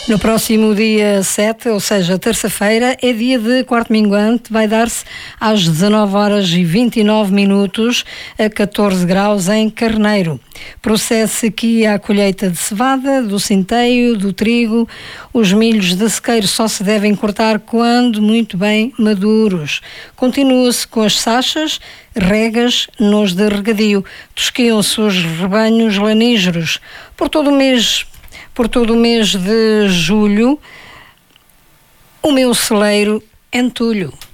No próximo dia 7, ou seja, terça-feira, é dia de quarto minguante, vai dar-se às 19h29, a 14 graus em Carneiro. Processe aqui a colheita de cevada, do centeio, do trigo. Os milhos de sequeiro só se devem cortar quando muito bem maduros. Continua-se com as sachas, regas, nos de regadio. Tosquiam-se os rebanhos lanígeros. Por todo o mês de julho, o meu celeiro entulho.